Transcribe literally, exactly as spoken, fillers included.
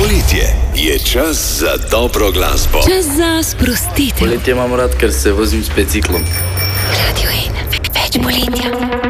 poletje je čas za dobro glasbo. Čas za sprostitev. Poletje imam rad, ker se vozim s biciklom. Radio ena, več poletja.